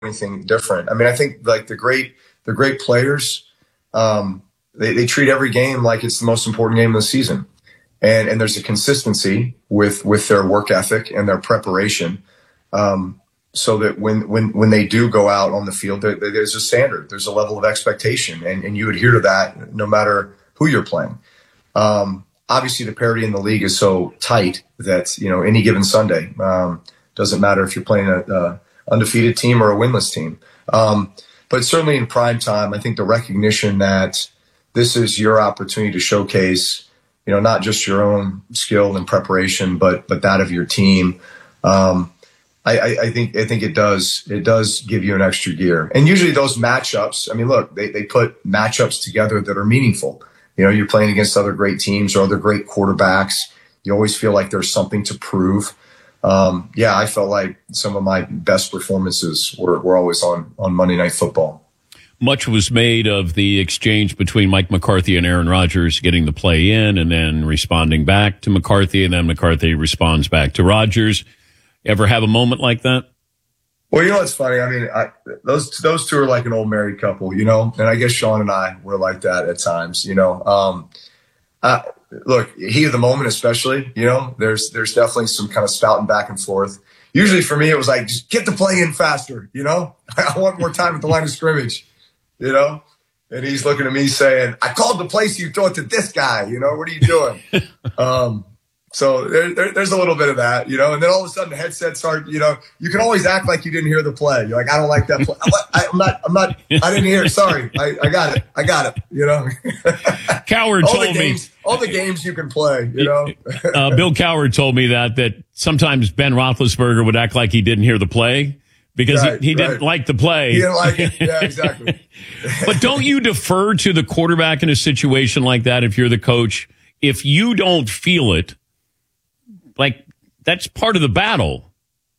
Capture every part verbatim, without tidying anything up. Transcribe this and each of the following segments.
anything different. I mean, I think like the great, the great players, um, they, they treat every game like it's the most important game of the season. And, and there's a consistency with, with their work ethic and their preparation. Um, so that when, when, when they do go out on the field, there, there's a standard, there's a level of expectation, and, and you adhere to that no matter who you're playing. Um, obviously the parity in the league is so tight that, you know, any given Sunday, um, doesn't matter if you're playing a, a undefeated team or a winless team. Um, but certainly in prime time, I think the recognition that this is your opportunity to showcase, you know, not just your own skill and preparation, but, but that of your team. Um, I, I, I think, I think it does, it does give you an extra gear. And usually those matchups, I mean, look, they, they put matchups together that are meaningful. You know, you're playing against other great teams or other great quarterbacks. You always feel like there's something to prove. Um, yeah, I felt like some of my best performances were, were always on, on Monday Night Football. Much was made of the exchange between Mike McCarthy and Aaron Rodgers getting the play in and then responding back to McCarthy, and then McCarthy responds back to Rodgers. Ever have a moment like that? Well, you know what's funny? I mean, I, those those two are like an old married couple, you know, and I guess Sean and I were like that at times, you know. Um, uh, look, heat of the moment, especially, you know, there's there's definitely some kind of spouting back and forth. Usually for me, it was like, just get the play in faster, you know. I want more time at the line of scrimmage, you know. And he's looking at me saying, I called the play so you throw it to this guy, you know, what are you doing? um, so there, there, there's a little bit of that, you know. And then all of a sudden the headsets start, you know, you can always act like you didn't hear the play. You're like, I don't like that play. I, I'm not, I'm not, I didn't hear it. Sorry. I, I got it. I got it, you know. Coward all told the games, me. All the games you can play, you know. uh, Bill Coward told me that, that sometimes Ben Roethlisberger would act like he didn't hear the play because right, he, he right. didn't like the play. He didn't like it. Yeah, exactly. But don't you defer to the quarterback in a situation like that if you're the coach? If you don't feel it, like, that's part of the battle.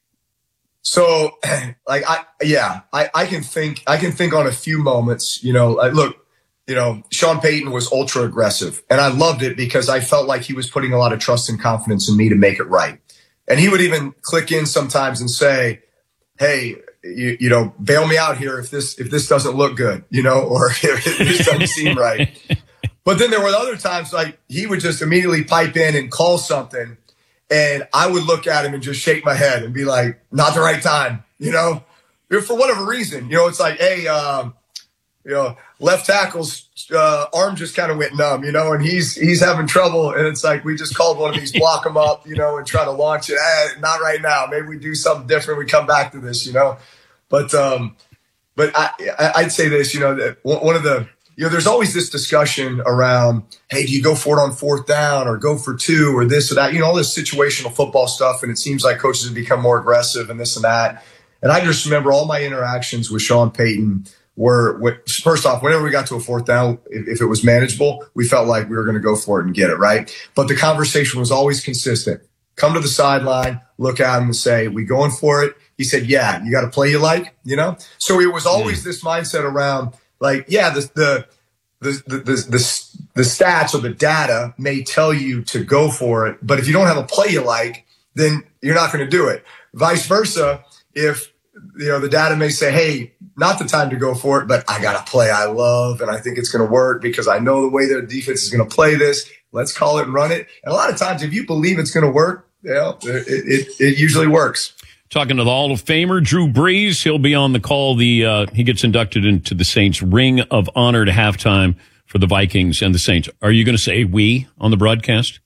So, like, I, yeah, I, I can think, I can think on a few moments, you know, like, look, you know, Sean Payton was ultra aggressive, and I loved it because I felt like he was putting a lot of trust and confidence in me to make it right. And he would even click in sometimes and say, hey, you, you know, bail me out here if this, if this doesn't look good, you know, or if this doesn't seem right. But then there were other times like he would just immediately pipe in and call something. And I would look at him and just shake my head and be like, not the right time, you know, for whatever reason. You know, it's like, hey, um, you know, left tackle's uh, arm just kind of went numb, you know, and he's he's having trouble. And it's like, we just called one of these, block him up, you know, and try to launch it. Eh, not right now. Maybe we do something different. We come back to this, you know. But um, but I, I'd say this, you know, that one of the, you know, there's always this discussion around, hey, do you go for it on fourth down or go for two or this or that? You know, all this situational football stuff. And it seems like coaches have become more aggressive and this and that. And I just remember all my interactions with Sean Payton were, first off, whenever we got to a fourth down, if, if it was manageable, we felt like we were going to go for it and get it, right? But the conversation was always consistent. Come to the sideline, look at him and say, we going for it? He said, yeah, you got a play you like, you know? So it was always mm. this mindset around, like, yeah, the, the, the, the, the, the, the stats or the data may tell you to go for it, but if you don't have a play you like, then you're not going to do it. Vice versa, if, you know, the data may say, hey, not the time to go for it, but I got a play I love and I think it's going to work because I know the way their defense is going to play this. Let's call it and run it. And a lot of times, if you believe it's going to work, you know, it, it, it usually works. Talking to the Hall of Famer, Drew Brees. He'll be on the call. The uh, he gets inducted into the Saints Ring of Honor at halftime for the Vikings and the Saints. Are you going to say we on the broadcast?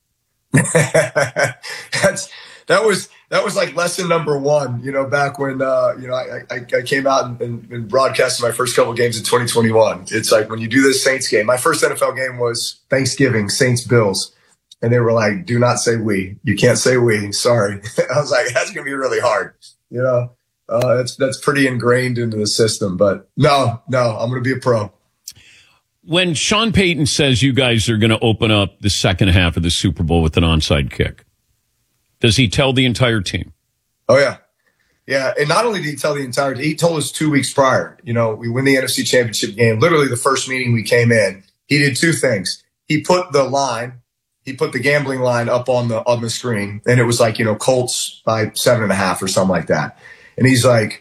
That's that was that was like lesson number one. You know, back when uh, you know I, I, I came out and, and, and broadcasted my first couple of games in twenty twenty-one. It's like when you do this Saints game. My first N F L game was Thanksgiving, Saints Bills. And they were like, do not say we. You can't say we. Sorry. I was like, that's going to be really hard. You know, uh, that's, that's pretty ingrained into the system. But no, no, I'm going to be a pro. When Sean Payton says you guys are going to open up the second half of the Super Bowl with an onside kick, does he tell the entire team? Oh, yeah. Yeah. And not only did he tell the entire team, he told us two weeks prior. You know, we win the N F C Championship game. Literally the first meeting we came in, he did two things. He put the line. He put the gambling line up on the on the screen, and it was like, you know, Colts by seven and a half or something like that. And he's like,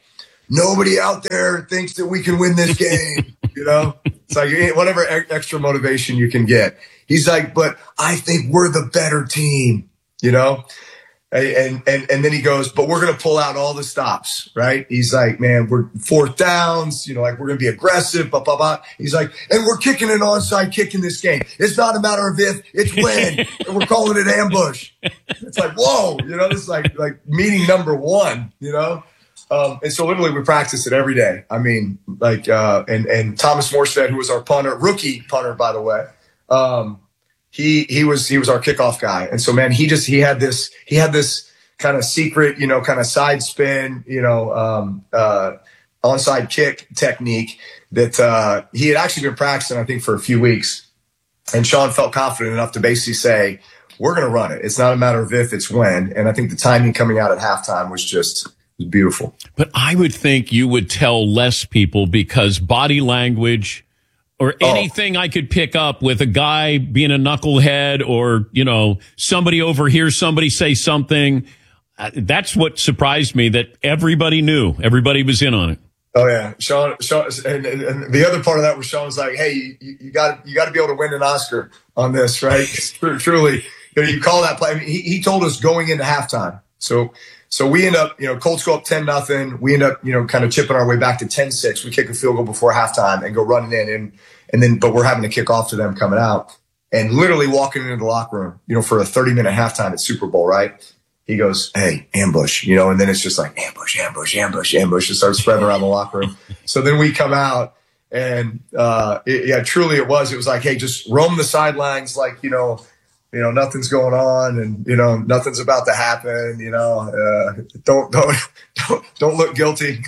nobody out there thinks that we can win this game. You know, it's like whatever extra motivation you can get. He's like, but I think we're the better team, you know? And, and, and then he goes, but we're going to pull out all the stops, right? He's like, man, we're fourth downs, you know, like we're going to be aggressive, blah, blah, blah. He's like, and we're kicking an onside kick in this game. It's not a matter of if, it's when. And we're calling it ambush. It's like, whoa, you know, this is like, like meeting number one, you know? Um, and so literally we practice it every day. I mean, like, uh, and, and Thomas Morstead, who was our punter, rookie punter, by the way, um, He he was he was our kickoff guy, and so man, he just he had this he had this kind of secret, you know, kind of side spin, you know, um, uh, onside kick technique that uh, he had actually been practicing, I think, for a few weeks. And Sean felt confident enough to basically say, "We're going to run it. It's not a matter of if, it's when." And I think the timing coming out at halftime was just was beautiful. But I would think you would tell less people because body language. Or anything oh. I could pick up with a guy being a knucklehead or, you know, somebody overhears somebody say something. Uh, that's what surprised me, that everybody knew. Everybody was in on it. Oh, yeah. Sean, Sean and, and, and the other part of that was Sean's like, hey, you, you got you got to be able to win an Oscar on this, right? Truly, you know, you call that play. I mean, he, he told us going into halftime. So so we end up, you know, Colts go up ten nothing. We end up, you know, kind of chipping our way back to ten six. We kick a field goal before halftime and go running in. And, and then, but we're having to kick off to them coming out and literally walking into the locker room, you know, for a thirty minute halftime at Super Bowl, right? He goes, hey, ambush, you know, and then it's just like ambush, ambush, ambush, ambush. It starts spreading around the locker room. So then we come out and, uh, it, yeah, truly it was, it was like, hey, just roam the sidelines like, you know, you know, nothing's going on and, you know, nothing's about to happen, you know, uh, don't, don't, don't, don't look guilty.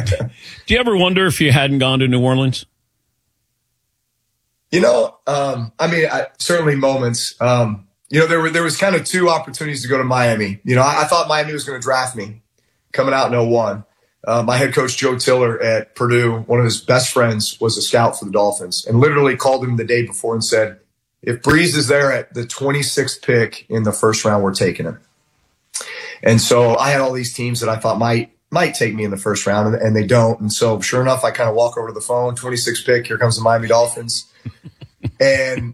Do you ever wonder if you hadn't gone to New Orleans? You know, um, I mean, I, certainly moments, um, you know, there were, there was kind of two opportunities to go to Miami. You know, I, I thought Miami was going to draft me coming out in oh one. Uh, my head coach, Joe Tiller at Purdue, one of his best friends was a scout for the Dolphins and literally called him the day before and said, if Breeze is there at the twenty-sixth pick in the first round, we're taking him. And so I had all these teams that I thought might might take me in the first round, and, and they don't. And so sure enough, I kind of walk over to the phone, twenty-sixth pick, here comes the Miami Dolphins. And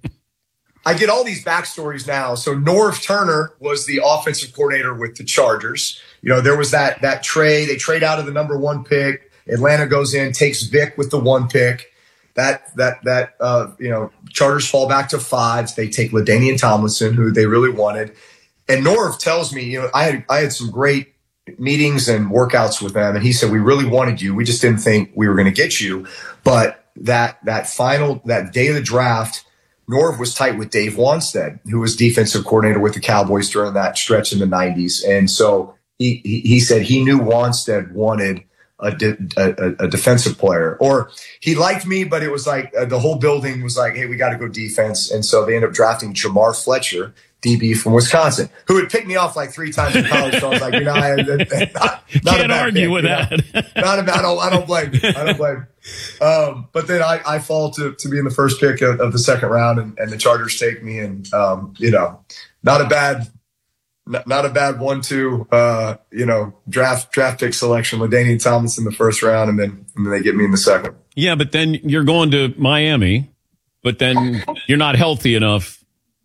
I get all these backstories now. So Norv Turner was the offensive coordinator with the Chargers. You know, there was that that trade. They trade out of the number one pick. Atlanta goes in, takes Vic with the one pick. That that that uh, you know, Chargers fall back to fives. They take LaDainian Tomlinson, who they really wanted. And Norv tells me, you know, I had I had some great meetings and workouts with them, and he said we really wanted you. We just didn't think we were going to get you. But that that final that day of the draft, Norv was tight with Dave Wanstead, who was defensive coordinator with the Cowboys during that stretch in the nineties, and so he he, he said he knew Wanstead wanted A, de- a, a defensive player, or he liked me, but it was like uh, the whole building was like, hey, we got to go defense. And so they ended up drafting Jamar Fletcher, D B from Wisconsin, who had picked me off like three times in college. So I was like, you know, I, not, not can't argue pick, with that. Know? Not about, I don't, I don't blame you. I don't blame you. Um, but then I, I fall to, to being the first pick of, of the second round, and, and the Chargers take me, and, um, you know, not a bad, Not a bad one, two, uh, you know, draft draft pick selection. LaDainian Tomlinson in the first round, and then and then they get me in the second. Yeah, but then you're going to Miami, but then you're not healthy enough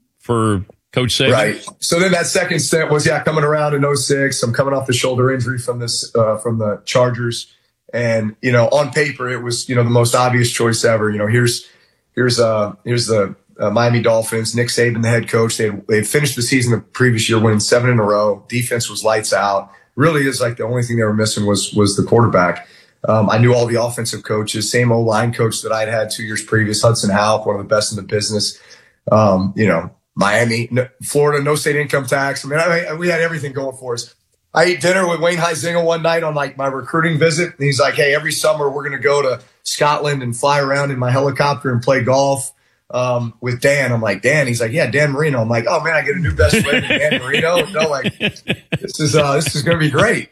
for Coach Saban. Right. So then that second stint was, yeah, coming around in oh six. I'm coming off the shoulder injury from this uh, from the Chargers, and you know, on paper it was, you know, the most obvious choice ever. You know, here's here's uh here's the Uh, Miami Dolphins, Nick Saban, the head coach. They had, they had finished the season the previous year winning seven in a row. Defense was lights out. Really is like the only thing they were missing was was the quarterback. Um, I knew all the offensive coaches, same old line coach that I'd had two years previous, Hudson Houck, one of the best in the business. Um, you know, Miami, no, Florida, no state income tax. I mean, I, we had everything going for us. I ate dinner with Wayne Huizenga one night on like my recruiting visit. And he's like, hey, every summer we're going to go to Scotland and fly around in my helicopter and play golf. Um, with Dan. I'm like, Dan? He's like, yeah, Dan Marino. I'm like, oh man, I get a new best friend, Dan Marino. No, like, this is, uh, this is going to be great.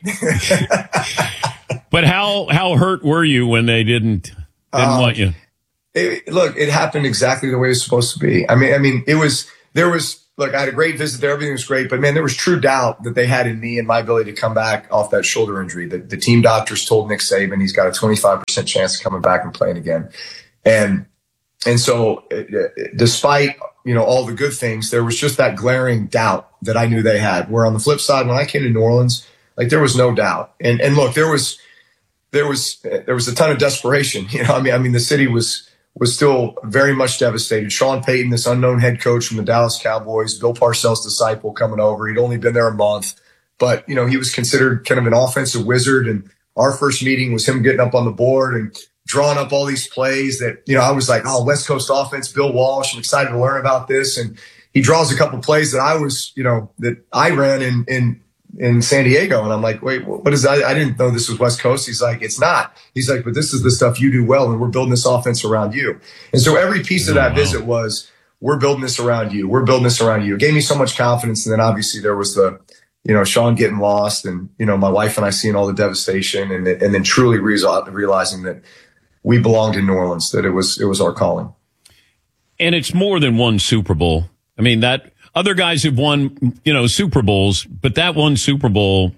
But how, how hurt were you when they didn't, didn't um, want you? It, look, it happened exactly the way it was supposed to be. I mean, I mean, it was, there was look, I had a great visit there. Everything was great. But, man, there was true doubt that they had in me and my ability to come back off that shoulder injury. The, the team doctors told Nick Saban he's got a twenty-five percent chance of coming back and playing again. And and so despite, you know, all the good things, there was just that glaring doubt that I knew they had. Where on the flip side, when I came to New Orleans, like there was no doubt. And and look, there was there was there was a ton of desperation. You know, I mean, I mean, the city was was still very much devastated. Sean Payton, this unknown head coach from the Dallas Cowboys, Bill Parcells' disciple coming over. He'd only been there a month, but you know, he was considered kind of an offensive wizard. And our first meeting was him getting up on the board and drawing up all these plays that, you know, I was like, oh, West Coast offense, Bill Walsh. I'm excited to learn about this. And he draws a couple plays that I was, you know, that I ran in, in, in San Diego. And I'm like, wait, what is that? I didn't know this was West Coast. He's like, it's not. He's like, but this is the stuff you do well. And we're building this offense around you. And so every piece of that visit was, we're building this around you. We're building this around you. It gave me so much confidence. And then obviously there was the, you know, Sean getting lost and, you know, my wife and I seeing all the devastation and, and then truly realizing that we belonged in New Orleans, that it was, it was our calling. And it's more than one Super Bowl. I mean, that other guys have won, you know, Super Bowls, but that one Super Bowl,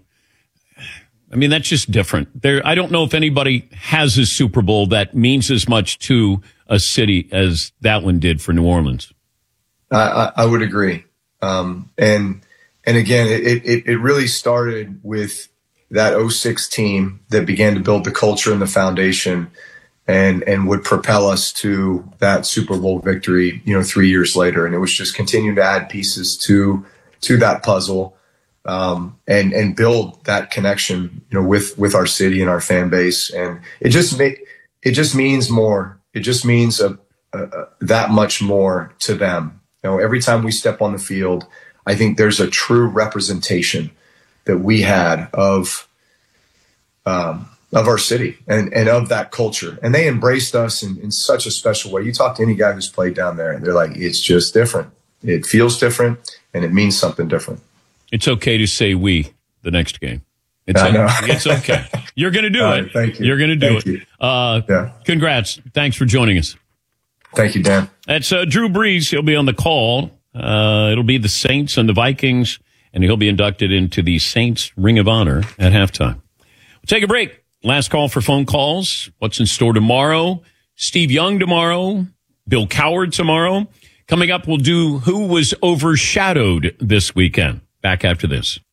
I mean, that's just different. There, I don't know if anybody has a Super Bowl that means as much to a city as that one did for New Orleans. I, I, I would agree. Um, and, and again, it, it, it really started with that oh six team that began to build the culture and the foundation and, and would propel us to that Super Bowl victory, you know, three years later. And it was just continuing to add pieces to, to that puzzle, um, and, and build that connection, you know, with, with our city and our fan base. And it just make, it just means more. It just means a, a, a, that much more to them. You know, every time we step on the field, I think there's a true representation that we had of, um, of our city and, and of that culture. And they embraced us in, in such a special way. You talk to any guy who's played down there and they're like, it's just different. It feels different and it means something different. It's okay to say we the next game. It's, I know. It's okay. You're going to do All it. right, thank you. You're going to do thank it. You. Uh, yeah. Congrats. Thanks for joining us. Thank you, Dan. That's uh, Drew Brees. He'll be on the call. Uh, it'll be the Saints and the Vikings, and he'll be inducted into the Saints Ring of Honor at halftime. We'll take a break. Last call for phone calls. What's in store tomorrow? Steve Young tomorrow. Bill Coward tomorrow. Coming up, we'll do Who Was Overshadowed this weekend. Back after this.